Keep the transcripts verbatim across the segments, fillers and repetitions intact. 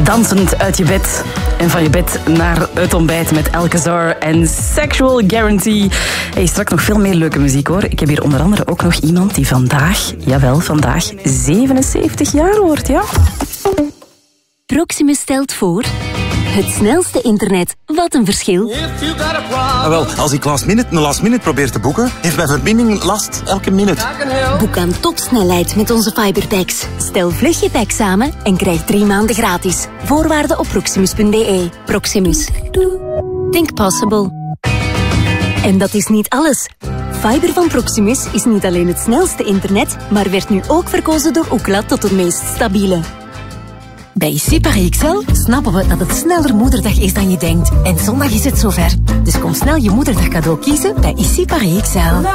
Dansend uit je bed en van je bed naar het ontbijt met Alcazar en Sexual Guarantee. Hey, straks nog veel meer leuke muziek hoor. Ik heb hier onder andere ook nog iemand die vandaag, jawel, vandaag zevenenzeventig jaar wordt, ja. Proximus stelt voor... Het snelste internet. Wat een verschil. Ah, wel, als ik last minute een last minute probeer te boeken, heeft mijn verbinding last elke minuut. Boek aan topsnelheid met onze fiberpacks. Stel vlug je pack samen en krijg drie maanden gratis. Voorwaarden op proximus punt b e. Proximus. Think possible. En dat is niet alles. Fiber van Proximus is niet alleen het snelste internet, maar werd nu ook verkozen door Ookla tot het meest stabiele. Bij I C Paris X L snappen we dat het sneller moederdag is dan je denkt. En zondag is het zover. Dus kom snel je moederdag cadeau kiezen bij I C Paris X L.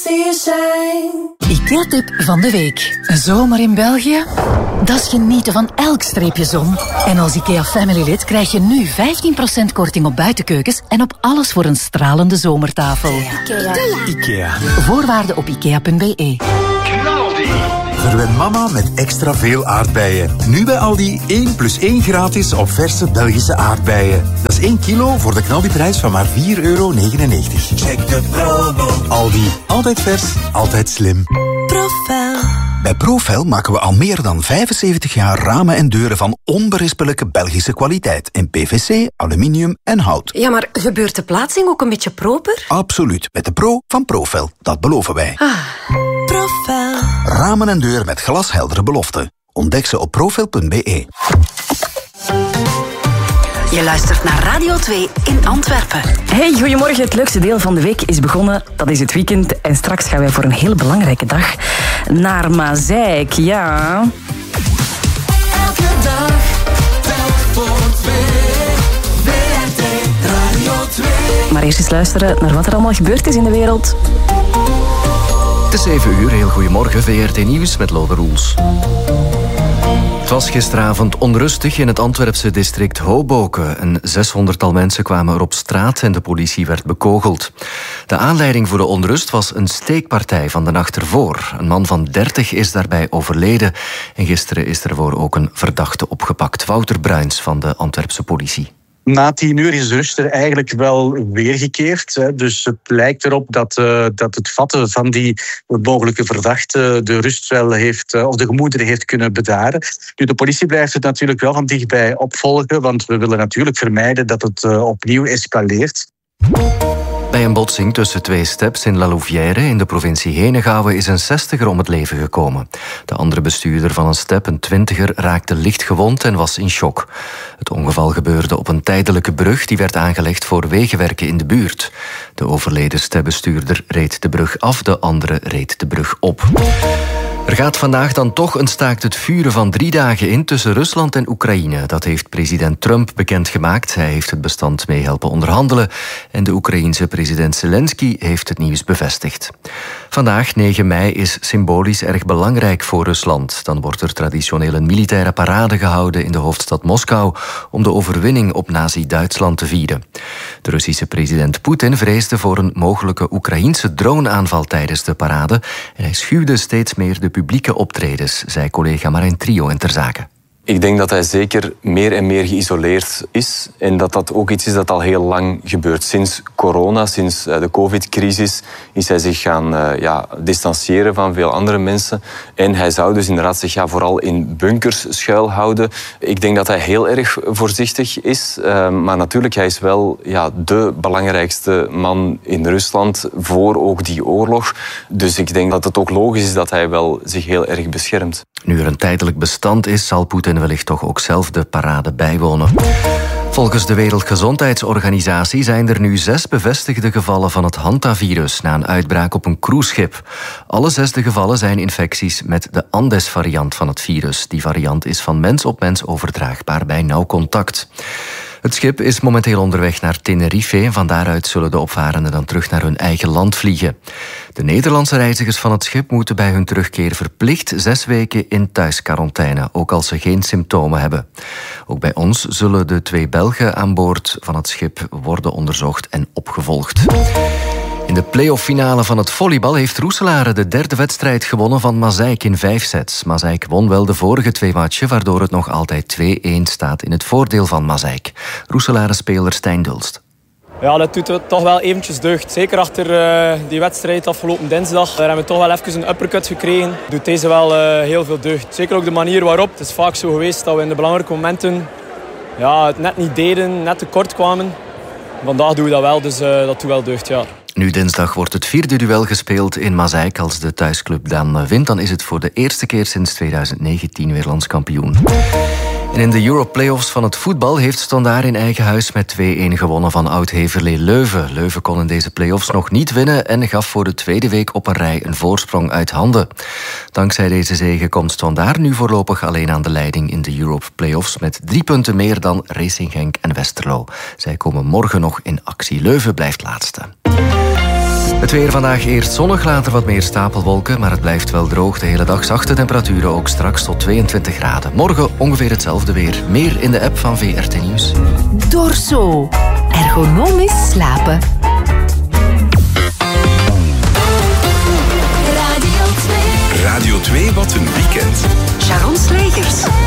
IKEA-tip van de week. Een zomer in België? Dat is genieten van elk streepje zon. En als IKEA Family Lid krijg je nu vijftien procent korting op buitenkeukens en op alles voor een stralende zomertafel. Ikea. IKEA. Voorwaarden op ikea punt b e. Verwen mama met extra veel aardbeien. Nu bij Aldi één plus één gratis op verse Belgische aardbeien. Dat is één kilo voor de knaldiprijs van maar vier euro negenennegentig. Check de promo. Aldi. Altijd vers, altijd slim. Profel. Bij Profel maken we al meer dan vijfenzeventig jaar ramen en deuren van onberispelijke Belgische kwaliteit. In P V C, aluminium en hout. Ja, maar gebeurt de plaatsing ook een beetje proper? Absoluut. Met de Pro van Profel. Dat beloven wij. Ah. Profel. Ramen en deuren met glasheldere beloften. Ontdek ze op profel punt b e. Je luistert naar Radio twee in Antwerpen. Hey, goedemorgen. Het leukste deel van de week is begonnen. Dat is het weekend. En straks gaan wij voor een heel belangrijke dag naar Mazeik. Ja. Elke dag, telk voor twee. W R T Radio twee. Maar eerst eens luisteren naar wat er allemaal gebeurd is in de wereld. Het is zeven uur, heel goedemorgen, V R T Nieuws met Lode Roels. Het was gisteravond onrustig in het Antwerpse district Hoboken. Een zeshonderdtal mensen kwamen er op straat en de politie werd bekogeld. De aanleiding voor de onrust was een steekpartij van de nacht ervoor. Een man van dertig is daarbij overleden. En gisteren is ervoor ook een verdachte opgepakt. Wouter Bruins van de Antwerpse politie. Na tien uur is de rust er eigenlijk wel weergekeerd. Dus het lijkt erop dat, uh, dat het vatten van die mogelijke verdachte de rust wel heeft, uh, of de gemoederen heeft kunnen bedaren. Nu, de politie blijft het natuurlijk wel van dichtbij opvolgen, want we willen natuurlijk vermijden dat het uh, opnieuw escaleert. Bij een botsing tussen twee steps in La Louvière in de provincie Henegouwen is een zestiger om het leven gekomen. De andere bestuurder van een step, een twintiger, raakte licht gewond en was in shock. Het ongeval gebeurde op een tijdelijke brug die werd aangelegd voor wegenwerken in de buurt. De overleden stepbestuurder reed de brug af, de andere reed de brug op. Er gaat vandaag dan toch een staakt het vuren van drie dagen in tussen Rusland en Oekraïne. Dat heeft president Trump bekendgemaakt. Hij heeft het bestand mee helpen onderhandelen. En de Oekraïense president Zelensky heeft het nieuws bevestigd. Vandaag, negen mei, is symbolisch erg belangrijk voor Rusland. Dan wordt er traditioneel een militaire parade gehouden in de hoofdstad Moskou om de overwinning op nazi-Duitsland te vieren. De Russische president Poetin vreesde voor een mogelijke Oekraïense droneaanval tijdens de parade. En hij schuwde steeds meer de publieke optredens, zei collega Marijn Trio in Ter Zake. Ik denk dat hij zeker meer en meer geïsoleerd is. En dat dat ook iets is dat al heel lang gebeurt. Sinds corona, sinds de covid-crisis, is hij zich gaan uh, ja, distancieren van veel andere mensen. En hij zou dus inderdaad zich ja, vooral in bunkers schuilhouden. Ik denk dat hij heel erg voorzichtig is. Uh, maar natuurlijk, hij is wel ja, de belangrijkste man in Rusland voor ook die oorlog. Dus ik denk dat het ook logisch is dat hij wel zich heel erg beschermt. Nu er een tijdelijk bestand is, zal Poetin wellicht toch ook zelf de parade bijwonen. Volgens de Wereldgezondheidsorganisatie zijn er nu zes bevestigde gevallen van het hantavirus na een uitbraak op een cruiseschip. Alle zes de gevallen zijn infecties met de Andes-variant van het virus. Die variant is van mens op mens overdraagbaar bij nauw contact. Het schip is momenteel onderweg naar Tenerife en van daaruit zullen de opvarenden dan terug naar hun eigen land vliegen. De Nederlandse reizigers van het schip moeten bij hun terugkeer verplicht zes weken in thuisquarantaine, ook als ze geen symptomen hebben. Ook bij ons zullen de twee Belgen aan boord van het schip worden onderzocht en opgevolgd. In de play-off finale van het volleybal heeft Roeselare de derde wedstrijd gewonnen van Mazeik in vijf sets. Mazeik won wel de vorige twee matchen, waardoor het nog altijd twee-een staat in het voordeel van Mazeik. Roeselare-speler Stijn Dulst. Ja, dat doet het toch wel eventjes deugd. Zeker achter uh, die wedstrijd afgelopen dinsdag. Daar hebben we toch wel even een uppercut gekregen. Doet deze wel uh, heel veel deugd. Zeker ook de manier waarop. Het is vaak zo geweest dat we in de belangrijke momenten ja, het net niet deden, net tekort kwamen. Vandaag doen we dat wel, dus uh, dat doet wel deugd, ja. Nu dinsdag wordt het vierde duel gespeeld in Mazeik. Als de thuisclub dan wint, dan is het voor de eerste keer sinds tweeduizend negentien weer landskampioen. En in de Europe Playoffs van het voetbal heeft Standaard in eigen huis met twee-een gewonnen van Oud-Heverlee Leuven. Leuven kon in deze playoffs nog niet winnen en gaf voor de tweede week op een rij een voorsprong uit handen. Dankzij deze zege komt Standaard nu voorlopig alleen aan de leiding in de Europe Playoffs met drie punten meer dan Racing Genk en Westerlo. Zij komen morgen nog in actie. Leuven blijft laatste. Het weer vandaag eerst zonnig, later wat meer stapelwolken, maar het blijft wel droog. De hele dag zachte temperaturen, ook straks tot tweeëntwintig graden. Morgen ongeveer hetzelfde weer. Meer in de app van V R T Nieuws. Dorso. Ergonomisch slapen. Radio twee. Radio twee, wat een weekend. Sharon Slegers.